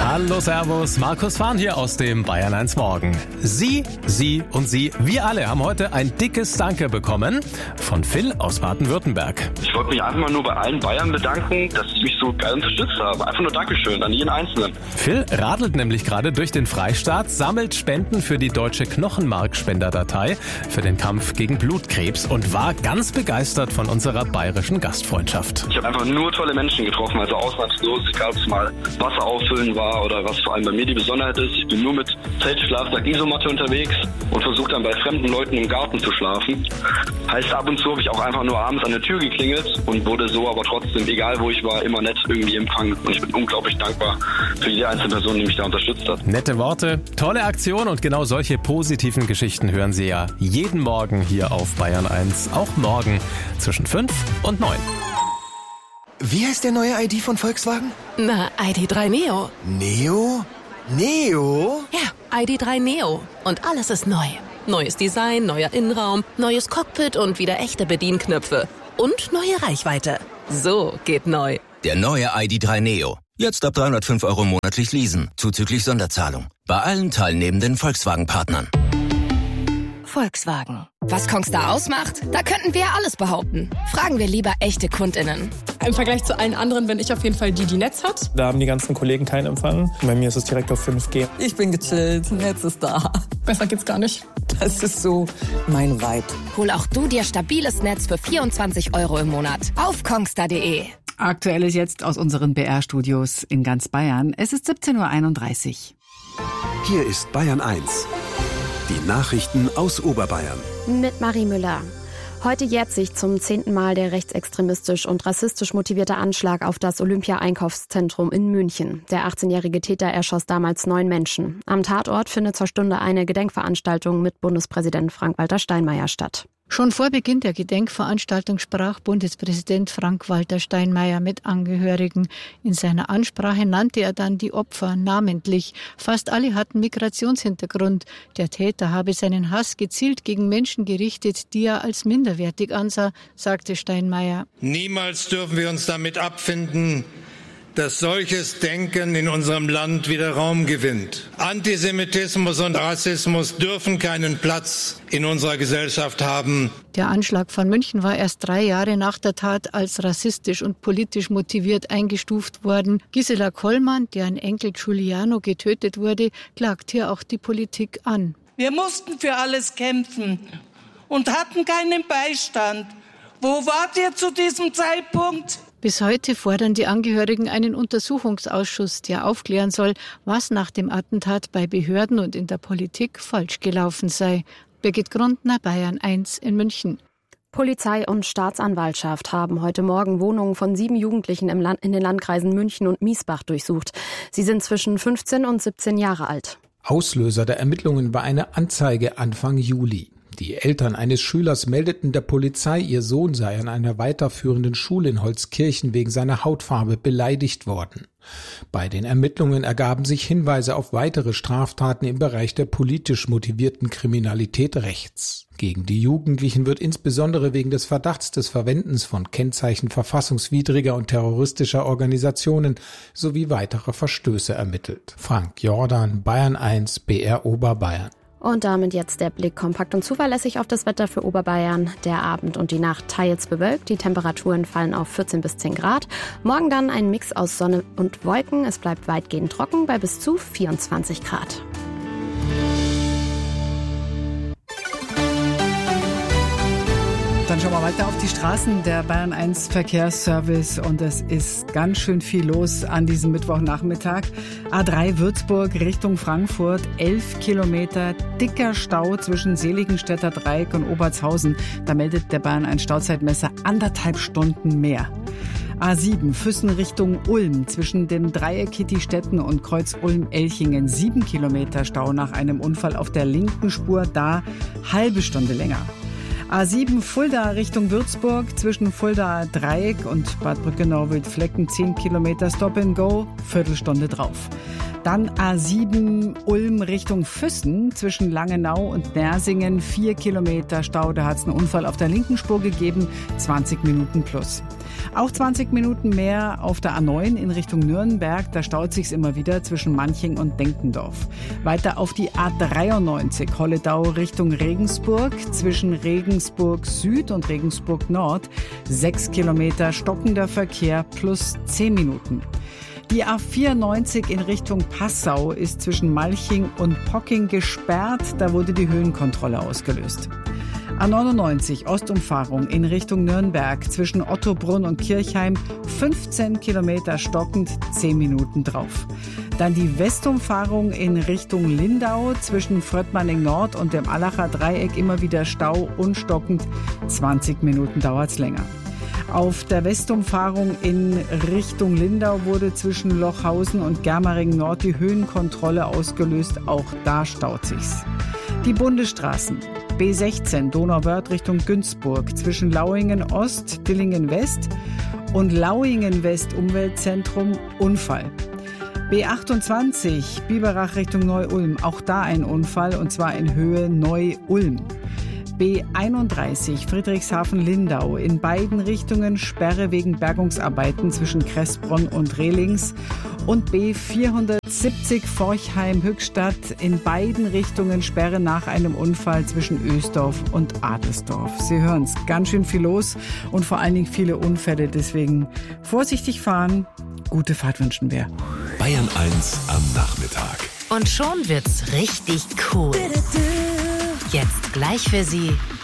Hallo, servus, Markus Fahn hier aus dem Bayern 1 Morgen. Sie und Sie, wir alle haben heute ein dickes Danke bekommen von Phil aus Baden-Württemberg. Ich wollte mich einfach mal nur bei allen Bayern bedanken, dass sie mich so geil unterstützt haben. Einfach nur Dankeschön an jeden Einzelnen. Phil radelt nämlich gerade durch den Freistaat, sammelt Spenden für die deutsche Knochenmarkspenderdatei für den Kampf gegen Blutkrebs und war ganz begeistert von unserer bayerischen Gastfreundschaft. Ich habe einfach nur tolle Menschen getroffen, also ausnahmslos, egal ob es mal Wasser auffüllen war oder was vor allem bei mir die Besonderheit ist. Ich bin nur mit Zeltschlafsack, Isomatte unterwegs und versuche dann bei fremden Leuten im Garten zu schlafen. Heißt, ab und zu habe ich auch einfach nur abends an der Tür geklingelt und wurde so aber trotzdem, egal wo ich war, immer nett irgendwie empfangen. Und ich bin unglaublich dankbar für jede einzelne Person, die mich da unterstützt hat. Nette Worte, tolle Aktion und genau solche positiven Geschichten hören Sie ja jeden Morgen hier auf Bayern 1. Auch morgen zwischen 5 und 9. Wie heißt der neue ID von Volkswagen? Na, ID.3 Neo. Neo? Neo? Ja, ID.3 Neo. Und alles ist neu. Neues Design, neuer Innenraum, neues Cockpit und wieder echte Bedienknöpfe. Und neue Reichweite. So geht neu. Der neue ID.3 Neo. Jetzt ab 305 € monatlich leasen, zuzüglich Sonderzahlung. Bei allen teilnehmenden Volkswagen-Partnern. Volkswagen. Was Kongstar ausmacht? Da könnten wir ja alles behaupten. Fragen wir lieber echte KundInnen. Im Vergleich zu allen anderen bin ich auf jeden Fall die Netz hat. Da haben die ganzen Kollegen keinen Empfang. Bei mir ist es direkt auf 5G. Ich bin gechillt, Netz ist da. Besser geht's gar nicht. Das ist so mein Vibe. Hol auch du dir stabiles Netz für 24 € im Monat auf kongstar.de. Aktuelles jetzt aus unseren BR-Studios in ganz Bayern. Es ist 17:31 Uhr. Hier ist Bayern 1. Die Nachrichten aus Oberbayern. Mit Marie Müller. Heute jährt sich zum 10. Mal der rechtsextremistisch und rassistisch motivierte Anschlag auf das Olympia-Einkaufszentrum in München. Der 18-jährige Täter erschoss damals 9 Menschen. Am Tatort findet zur Stunde eine Gedenkveranstaltung mit Bundespräsident Frank-Walter Steinmeier statt. Schon vor Beginn der Gedenkveranstaltung sprach Bundespräsident Frank-Walter Steinmeier mit Angehörigen. In seiner Ansprache nannte er dann die Opfer namentlich. Fast alle hatten Migrationshintergrund. Der Täter habe seinen Hass gezielt gegen Menschen gerichtet, die er als minderwertig ansah, sagte Steinmeier. Niemals dürfen wir uns damit abfinden, dass solches Denken in unserem Land wieder Raum gewinnt. Antisemitismus und Rassismus dürfen keinen Platz in unserer Gesellschaft haben. Der Anschlag von München war erst 3 Jahre nach der Tat als rassistisch und politisch motiviert eingestuft worden. Gisela Kollmann, deren Enkel Giuliano getötet wurde, klagt hier auch die Politik an. Wir mussten für alles kämpfen und hatten keinen Beistand. Wo wart ihr zu diesem Zeitpunkt? Bis heute fordern die Angehörigen einen Untersuchungsausschuss, der aufklären soll, was nach dem Attentat bei Behörden und in der Politik falsch gelaufen sei. Birgit Grundner, Bayern 1 in München. Polizei und Staatsanwaltschaft haben heute Morgen Wohnungen von 7 Jugendlichen in den Landkreisen München und Miesbach durchsucht. Sie sind zwischen 15 und 17 Jahre alt. Auslöser der Ermittlungen war eine Anzeige Anfang Juli. Die Eltern eines Schülers meldeten der Polizei, ihr Sohn sei an einer weiterführenden Schule in Holzkirchen wegen seiner Hautfarbe beleidigt worden. Bei den Ermittlungen ergaben sich Hinweise auf weitere Straftaten im Bereich der politisch motivierten Kriminalität rechts. Gegen die Jugendlichen wird insbesondere wegen des Verdachts des Verwendens von Kennzeichen verfassungswidriger und terroristischer Organisationen sowie weiterer Verstöße ermittelt. Frank Jordan, Bayern 1, BR Oberbayern. Und damit jetzt der Blick kompakt und zuverlässig auf das Wetter für Oberbayern. Der Abend und die Nacht teils bewölkt. Die Temperaturen fallen auf 14 bis 10 Grad. Morgen dann ein Mix aus Sonne und Wolken. Es bleibt weitgehend trocken bei bis zu 24 Grad. Dann schauen wir weiter auf die Straßen der Bayern 1 Verkehrsservice und es ist ganz schön viel los an diesem Mittwochnachmittag. A3 Würzburg Richtung Frankfurt, 11 Kilometer, dicker Stau zwischen Seligenstädter Dreieck und Obertshausen. Da meldet der Bayern 1 Stauzeitmesser 1,5 Stunden mehr. A7 Füssen Richtung Ulm zwischen dem Dreieck Kittistetten und Kreuz Ulm-Elchingen, 7 Kilometer Stau nach einem Unfall auf der linken Spur, da halbe Stunde länger. A7 Fulda Richtung Würzburg zwischen Fulda Dreieck und Bad Brückenau-Wildflecken 10 Kilometer Stop and Go, Viertelstunde drauf. Dann A7 Ulm Richtung Füssen zwischen Langenau und Nersingen 4 Kilometer Stau. Da hat es einen Unfall auf der linken Spur gegeben, 20 Minuten plus. Auch 20 Minuten mehr auf der A9 in Richtung Nürnberg. Da staut sich's immer wieder zwischen Manching und Denkendorf. Weiter auf die A93 Holledau Richtung Regensburg. Zwischen Regensburg Süd und Regensburg Nord 6 Kilometer stockender Verkehr plus 10 Minuten. Die A94 in Richtung Passau ist zwischen Malching und Pocking gesperrt. Da wurde die Höhenkontrolle ausgelöst. A99 Ostumfahrung in Richtung Nürnberg zwischen Ottobrunn und Kirchheim 15 Kilometer stockend, 10 Minuten drauf. Dann die Westumfahrung in Richtung Lindau zwischen Fröttmanning Nord und dem Allacher Dreieck immer wieder Stau und stockend, 20 Minuten dauert's länger. Auf der Westumfahrung in Richtung Lindau wurde zwischen Lochhausen und Germering Nord die Höhenkontrolle ausgelöst. Auch da staut sich's. Die Bundesstraßen. B16 Donauwörth Richtung Günzburg zwischen Lauingen Ost, Dillingen West und Lauingen West Umweltzentrum Unfall. B28 Biberach Richtung Neu-Ulm. Auch da ein Unfall und zwar in Höhe Neu-Ulm. B31 Friedrichshafen-Lindau. In beiden Richtungen Sperre wegen Bergungsarbeiten zwischen Kressbronn und Rehlings. Und B470 Forchheim-Höchstadt. In beiden Richtungen Sperre nach einem Unfall zwischen Ösdorf und Adelsdorf. Sie hören es, ganz schön viel los und vor allen Dingen viele Unfälle. Deswegen vorsichtig fahren. Gute Fahrt wünschen wir. Bayern 1 am Nachmittag. Und schon wird's richtig cool. Jetzt gleich für Sie